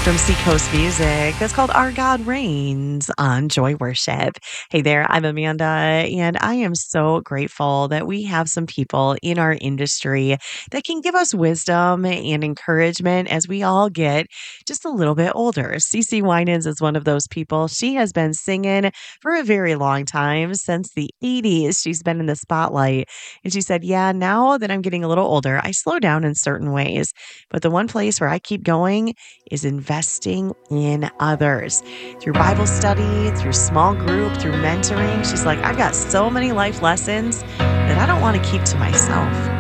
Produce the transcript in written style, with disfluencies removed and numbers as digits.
from Seacoast Music. That's called Our God Reigns on Joy Worship. Hey there, I'm Amanda, and I am so grateful that we have some people in our industry that can give us wisdom and encouragement as we all get just a little bit older. Cece Winans is one of those people. She has been singing for a very long time, since the 80s. She's been in the spotlight. And she said, yeah, now that I'm getting a little older, I slow down in certain ways. But the one place where I keep going is investing in others through Bible study, through small group, through mentoring. She's like, I've got so many life lessons that I don't want to keep to myself.